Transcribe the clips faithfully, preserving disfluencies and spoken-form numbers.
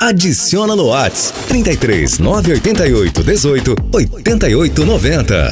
Adiciona no WhatsApp trinta e três, nove oito oito, dezoito, oitenta e oito noventa.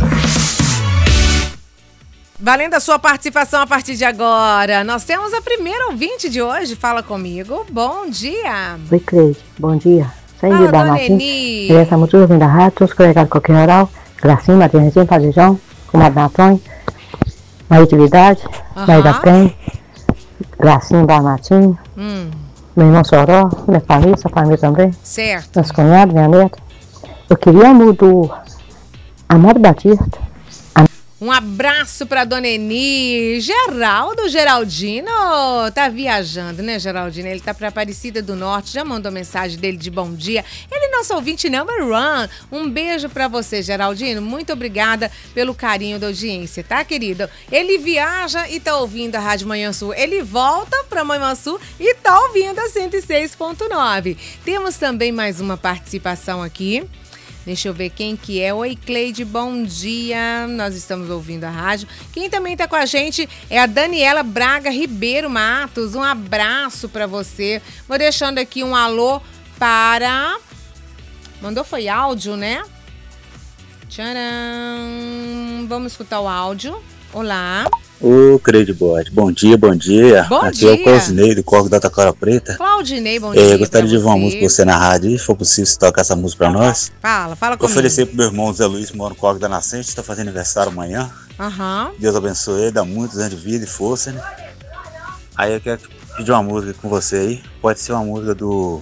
Valendo a sua participação a partir de agora. Nós temos a primeira ouvinte de hoje. Fala comigo. Bom dia. Oi, Cleide. Bom dia. Fala, dona Eni. Estamos todos ouvindo a rádio, todos colegados qualquer oral. Gracinha, Matheus Rezinho, Padijão, Comadre Antônio, Maria Atividade, uhum. Maria da Penha, Gracinha, Barmatinho, hum. meu irmão Soró, minha família, sua família também. Certo. Meus cunhados, minha neta. Eu queria a do Amado Batista. Um abraço pra dona Eni. Geraldo, Geraldino, tá viajando, né, Geraldino? Ele tá pra Aparecida do Norte, já mandou mensagem dele de bom dia. Ele é nosso ouvinte number one. Um beijo pra você, Geraldino. Muito obrigada pelo carinho da audiência, tá, querido? Ele viaja e tá ouvindo a Rádio Manhã Sul. Ele volta pra Manhã Sul e tá ouvindo a cento e seis ponto nove. Temos também mais uma participação aqui. Deixa eu ver quem que é. Oi, Cleide, bom dia. Nós estamos ouvindo a rádio. Quem também está com a gente é a Daniela Braga Ribeiro Matos. Um abraço para você. Vou deixando aqui um alô para... Mandou foi áudio, né? Tcharam! Vamos escutar o áudio. Olá. Ô, Cleide Bode, bom dia, bom dia. Bom Aqui dia. é o Claudinei, do Corvo da Taquara Preta. Claudinei, bom é, dia. Eu gostaria de ouvir uma música com você na rádio, se for possível, se tocar essa música pra nós. Fala, fala comigo. Oferecer pro meu irmão Zé Luiz, que mora no Corvo da Nascente, está fazendo aniversário amanhã. Aham. Uhum. Deus abençoe ele, dá muitos anos de vida e força, né? Aí eu quero pedir uma música com você aí. Pode ser uma música do,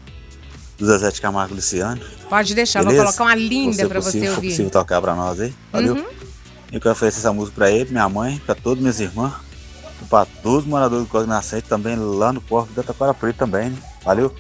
do Zezé de Camargo e Luciano. Pode deixar, beleza? Vou colocar uma linda pra você ouvir. Se for possível tocar pra nós aí, valeu? Uhum. Eu quero oferecer essa música pra ele, minha mãe, pra todas minhas irmãs, pra todos os moradores do Corvo Nascente, também lá no Corvo da Taquara Preta também, né? Valeu?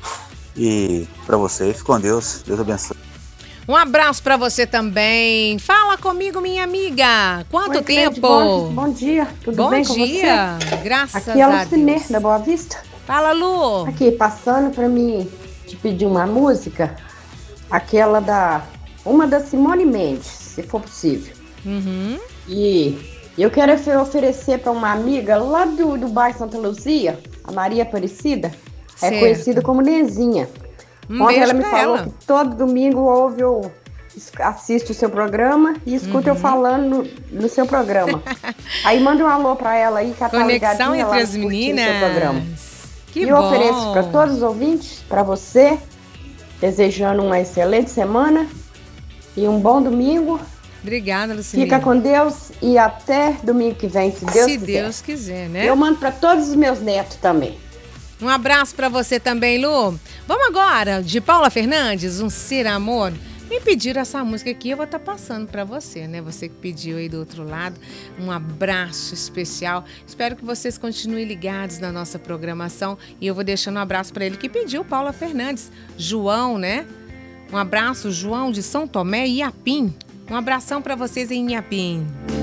E pra vocês, com Deus, Deus abençoe. Um abraço pra você também. Fala comigo, minha amiga. Quanto Oi, tempo? Bom, bom dia, tudo bom bem com você? Bom dia, graças a Deus. Aqui é a Lucinê, da Boa Vista. Fala, Lu. Aqui, passando pra mim te pedir uma música, aquela da... Uma da Simone Mendes, se for possível. Uhum. E eu quero oferecer para uma amiga lá do, do bairro Santa Luzia, a Maria Aparecida, certo. É conhecida como Nezinha. Um Ontem ela me falou ela. que todo domingo ouve ou assiste o seu programa e escuta uhum. eu falando no, no seu programa. Aí manda um alô para ela aí, que ela tá Conexão entre lá as meninas. Seu programa. Que e bom. eu ofereço para todos os ouvintes, para você, desejando uma excelente semana e um bom domingo. Obrigada, Lucinê. Fica com Deus e até domingo que vem, se Deus se quiser. Se Deus quiser, né? Eu mando para todos os meus netos também. Um abraço para você também, Lu. Vamos agora, de Paula Fernandes, Um Ser Amor. Me pediram essa música aqui, eu vou estar tá passando para você, né? Você que pediu aí do outro lado. Um abraço especial. Espero que vocês continuem ligados na nossa programação. E eu vou deixando um abraço para ele que pediu, Paula Fernandes. João, né? Um abraço, João de São Tomé e Iapim. Um abração para vocês em Inhapim.